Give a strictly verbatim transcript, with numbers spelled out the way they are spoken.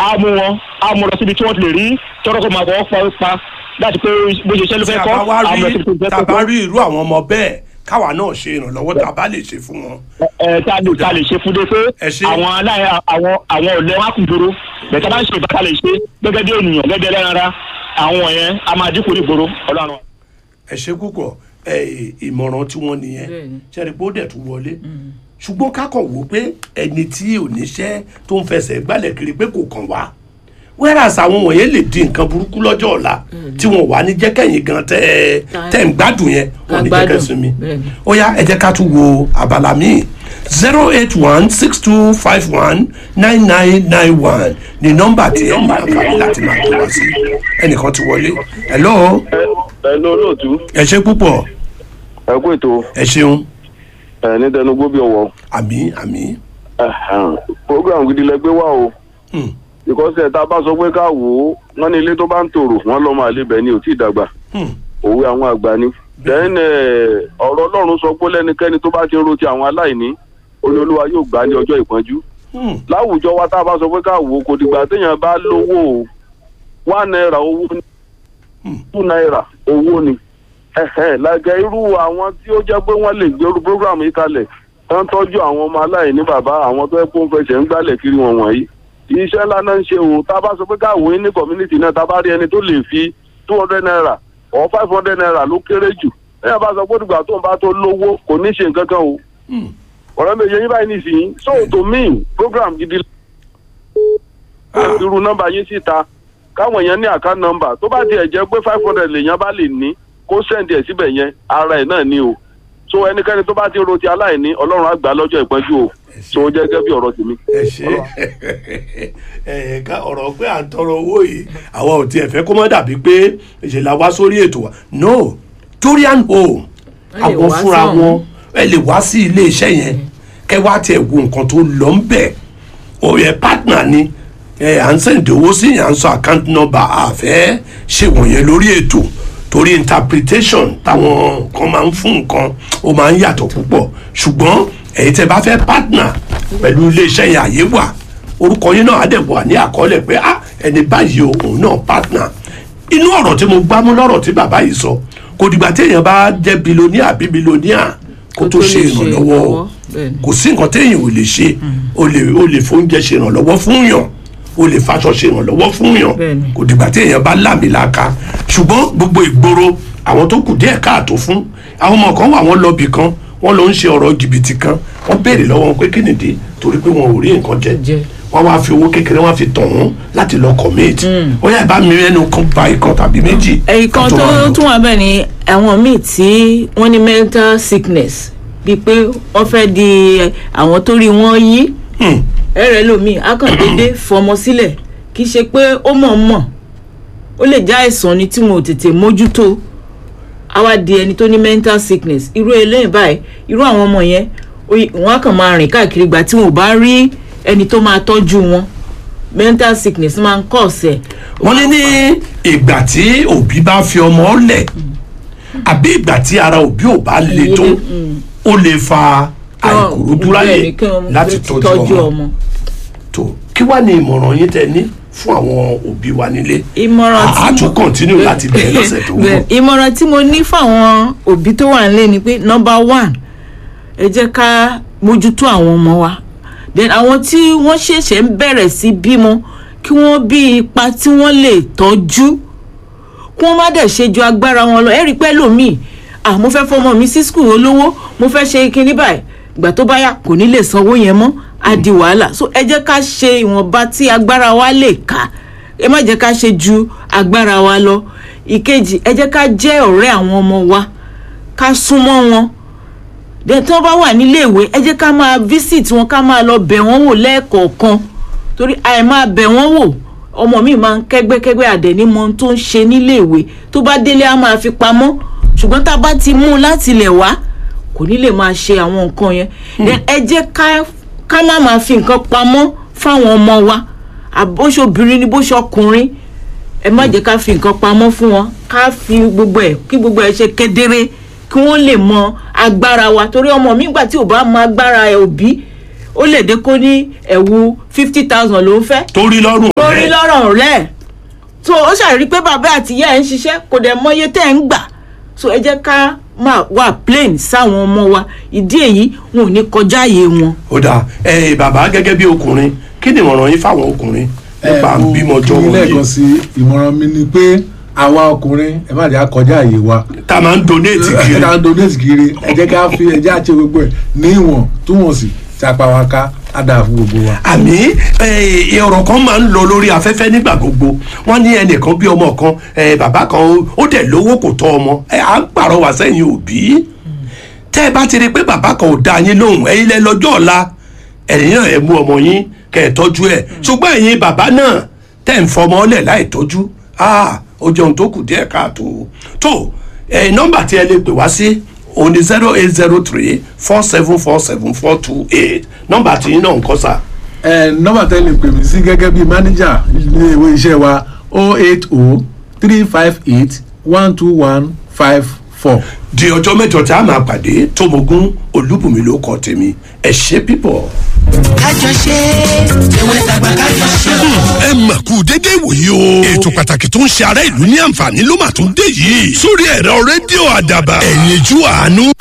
á mú wọn á mú lọ síbi tí wọ́n ti lè rí tọ́rọ́ kó máa fọwọ́ pa láti pé bó ṣe iṣẹ́ ló fẹ́ kọ́ á mú lọ síbi tí wọ́n ti fẹ́ kọ́. tá a bá rí irú àwọn ọmọ bẹ́ẹ̀ káwa náà ṣe ìrànlọ́wọ́ tá a bá lè ṣe fún wọn. ẹ tá a lè ṣe fún dé pé àwọn aláì àwọn àwọn ọ̀lẹ́ wọn kù dúró bẹ̀tẹ̀ bá ń ṣe ìbáta lè ṣe gẹ́gẹ́ bí ènìyàn gẹ́gẹ́ lẹ́ranra àwọn yẹn a máa dínkù nígboro ọlọ́run. ẹ ṣe púpọ̀ ìmọ̀ràn tí wọ́n nìyẹn ṣẹ́ni pé ó dẹ̀ tún wọlé ṣùgbọ́n kákan wò pé ẹni tí ò níṣẹ́ tó ń fẹsẹ̀ gbálẹ̀ kiri pé kò kàn wá whereas àwọn wọ̀nyẹn lè di nǹkan burúkú lọ́jọ́ ọ̀la tí wọ́n wà ní jẹ́kẹ̀yìn gan tẹ́ tẹ́ ń gbádùn yẹn wọ́n ní jẹ́kẹ̀ sinmi ó yá ẹ jẹ́ ká tún wo abala míì zero eight one six two five one nine nine nine one ni nọ́mbà tí ẹ ní àǹfààní láti máa tó wá sí ẹnìkan ti wọlé hello. hello lóòtú. ẹ ṣe púpọ̀. ẹ kú ètò. ẹ ṣeun. ẹ ní tẹnugbó bí ọwọ́. àmín àmín. program gidi lẹ gbé wá o. because ẹ̀ tá a bá sọ pé ká wò ó wọ́n ní ilé tó bá ń tòrò wọ́n lọ́mọ àlebẹ̀ ni ò tí ì dàgbà. òwe àwọn àgbà ni. then ọ̀rọ̀ ọlọ́run sọ pé lẹ́nikẹ́ni tó bá ti ń ro ti àwọn aláìní olólùwà yóò gbà ní ọjọ́ ìpọ́njú. láwùjọ wa tá a bá sọ pé ká wò ó kò dìgbà téèyàn bá lówó one naira owó ni two naira owó ni. lágẹ̀ irú àwọn tí ó jẹ́ pé wọ́n lè gbèrú program yìí kalẹ̀ tó ń tọ́jú àwọn ọmọ aláìní bàbá àwọn tó ẹ́ pé ó ń fẹsẹ̀ ń gbálẹ̀ kiri wọn wọ̀nyí. iṣẹ́ ńlá náà ń ṣe o tá a bá sọ pé ká wò ó ní community náà tá a bá rí ẹni tó lè fi two hundred naira or five hundred naira ló kéré jù lẹ́yìn bá sọ pé dùgbà tó ń bá tó lówó kò ní ṣe nǹkan kan o. ọ̀rọ̀ mi yẹ yín báyìí nísìnyí so to me program gidi irú nọ́mbà yín síta káwọn èèyàn ní account number tó bá tiẹ̀ jẹ́ pé five hundred lèèyàn bá lè ní kó sẹ́ǹdì ẹ̀ síbẹ̀ yẹn ara ẹ̀ náà ni o so ẹnikẹ́ni tó bá ti ro ti aláìní ọlọ́run á gbà lọ́jọ́ ìpọ́njú o so ó jẹ́ gẹ́gẹ́ bí ọ̀rọ̀ tèmi. ẹ ṣe ẹ ká ọ̀rọ̀ pé à ń tọrọ owó yìí àwọn ò tiẹ̀ fẹ́ kó má dàbí pé ìṣẹ̀lẹ̀ wá sórí ètò wa no Torian Home àwọn fúnra wọn ẹ lè wá sí ilé iṣẹ́ yẹn kẹ́ wá tiẹ̀ wo nǹkan tó lọ ń bẹ̀ òye partner ni ẹ à ń sẹ̀ǹdì owó sí yàn án sọ account number àfẹ́ ṣèwọ̀nyẹn lórí ètò torí interpretation táwọn kan máa ń fún nǹkan ó máa ń yàtọ̀ púpọ̀ ṣùgbọ́n èyí tẹ́ bá fẹ́ partner pẹ̀lú iléeṣẹ́ yẹn àyè wà orúkọ yín náà á dẹ̀ wà ní àkọọ́lẹ̀ pé ah ẹni báyìí o òun náà partner inú ọ̀rọ̀ tí mo gbámú lọ́rọ̀ tí bàbá yìí sọ kò dìgbà téèyàn bá jẹ́ bilóníà àbí bilóníà kó tó ṣe ìrànlọ́wọ́ o kò sí nǹkan téèyàn ò lè ṣe o lè o lè fóúnjẹ ṣe ìrànlọ́wọ́ fún yàn o lè faṣọ ṣe ìrànlọ́wọ́ fún yàn kò dìgbà téèyàn bá lámìlaka ṣùgbọ́n gbogbo ìgboro àwọn tó kù díẹ̀ káàtó fún àwọn ọmọ kan wà wọ́n lọ́bì kan wọ́n lọ ń ṣe ọ̀rọ̀ jìbìtì kan wọ́n béèrè lọ́wọ́ wọn pé kí nìdí torí pé wọn ò rí nǹkan jẹ wọ́n wá fi owó kékeré wọ́n fi tàn wọ́n láti lọ commit ó yá ìbá mi ẹnu kan ba ìkan tàbí méjì. ìkan tó tún wà bẹ́ẹ̀ ni àwọn míì tí wọ́n ní mental sickness bíi pé wọ́n fẹ́ di àwọn tó rí wọ́n yí ẹ̀rẹ̀ lómi akàndédé fọmọ sílẹ̀ kì í ṣe pé ó mọ̀ mọ̀ ó lè já àìsàn ni tí wọn ò tètè mójútó àwa di ẹni tó ní mental sickness irú eléyìí báyìí irú àwọn ọmọ yẹn wọn á kàn máa rìn káàkiri ìgbà tí wọn ò bá rí ẹni tó máa tọ́jú wọn mental sickness máa ń kọ̀ ọ̀sẹ̀. wọ́n ní ní ìgbà tí òbí bá fi ọmọ lẹ̀ àbí ìgbà tí ara òbí ò bá le tó ó lè fa àìkúrúdúráyè láti tọ́jú ọmọ. tó kí wàá ní ìmọ̀ràn yín tẹ́ ní fún àwọn òbí wa nílé ìmọ̀ràn tí mo a tún continue láti bẹ̀rẹ̀ lọ́sẹ̀ tó ń bọ̀. ìmọ̀ràn tí mo ní fún àwọn òbí tó wà nílé ni pé number one ẹ jẹ́ ká mójútó àwọn ọmọ wa then àwọn tí wọ́n ṣẹ̀ṣẹ̀ ń bẹ̀rẹ̀ sí bímọ kí wọ́n bí ipa tí wọ́n lè tọ́jú kí wọ́n má dẹ̀ ṣe ju agbára wọn lọ ẹ rí i pé lómi ah mo fẹ́ fọmọ mi sí skul olówó mo fẹ́ ṣe kinní báyìí ìgbà tó bá yá kò ní lè sanwó yẹn mọ́ á di wàhálà so ẹ jẹ́ ká ṣe ìwọ̀nba tí agbára wa lè ká ẹ má jẹ́ ká ṣe ju agbára wa lọ ìkejì ẹ jẹ́ ká jẹ́ ọ̀rẹ́ àwọn ọmọ wa ká súnmọ́ wọn dẹ̀ tí wọ́n bá wà nílé ìwé ẹ jẹ́ ká máa visit wọn ká máa lọ bẹ̀ wọ́n wò lẹ́ẹ̀kọ̀ọ̀kan torí àì máa bẹ̀ wọ́n wò ọmọ mi máa ń kẹ́gbẹ́kẹ́gbẹ́ àdẹ̀ní mọ tó ń ṣe nílé ìwé tó bá délé á máa fi pamọ́ ṣùgbọ́n tá a bá ti mú un láti ilẹ̀ wá kò ní lè máa ṣe àwọn nǹkan yẹn ẹ jẹ́ ká ká má máa fi nǹkan pamọ́ fáwọn ọmọ wa àbóṣobìnrin ni bóṣọkùnrin ẹ má jẹ́ ká fi nǹkan pamọ́ fún wọn ká fi gbogbo ẹ̀ kí gbogbo ẹ̀ ṣe kedere kí wọ́n lè mọ agbára wa torí ọmọ mi gbà tí ò bá mọ agbára ẹ̀ òbí ó lè dé kó ní ẹ̀wù fifty thousand ló ń fẹ́. torí lọ́rùn rẹ̀ torí lọ́rùn rẹ̀ so ó ṣàrí pé bàbá àti ìyá ẹ̀ ń ṣiṣẹ́ kò dẹ̀ mọye tẹ́ ń gbà so ẹ jẹ́ ká máa wà plain sáwọn ọmọ wa ìdí èyí wọn ò ní kọjá ààyè wọn. ó dáa ẹ bàbá gẹ́gẹ́ bí ọkùnrin kí ni ìmọ̀ràn yín fáwọn ọkùnrin nípa bímọ jọ wọ̀nyí. wọ̀nyí. lẹ́ẹ̀kan sí ìmọ̀ràn mi ni pé àwa ọkùnrin ẹ má jẹ́ àkọjá àyè wa. tá a máa ń donate kiri. ẹ máa ń donate kiri ẹ jẹ́ ká fi ẹ jẹ́ àti gbogbo ẹ̀ ní ìwọ̀n túwọ̀nsì tí apá wa ká á dáa fún gbogbo wa. àmì ọ̀rọ̀ kan máa ń lọ lórí afẹ́fẹ́ nígbà gbogbo wọ́n ní ẹnìkan bí ọmọ kan bàbá kan ó dẹ̀ lówó kò tọ́ ọmọ à ń pàrọwà sẹ́yìn òbí tẹ́ ẹ bá ti rí i pé bàbá kan ò dá yín lóhùn ẹ̀yin lẹ lọ́jọ́ ọ̀la ẹ̀yin náà ẹ̀ mú ọmọ yín kẹ́ ẹ̀ tọ́jú ẹ̀ ṣùgbọ́n ẹ̀yin bàbá náà tẹ́ ń fọmọ ọlẹ̀ láì tọ́jú ó jẹun tó kù díẹ̀ káàtó tó nọ́mbà tí ẹ lè pè wá sí òní zero eight zero three four seven four seven four two eight nọ́mbà tí yín náà ń kọ́ sà. ẹ nọ́mbà tẹ́ lè pè mí sí gẹ́gẹ́ bíi mánéjà ní ìwé iṣẹ́ wa oh eight oh three five eight one two one five four. di ọjọ́ mẹ́jọ tí a máa pàdé Tómogún Olúbùnmi ló kọ tèmi ẹ ṣé pípọ̀. kájọ ṣe ewé tàgbà kájọ ṣe. ẹ mà kú dédé wòye o. ètò pàtàkì tó ń ṣe ará ìlú ní àǹfààní ló mà tún dé yìí. sórí ẹ̀rọ rédíò àdàbà ẹ̀yinjú àánú.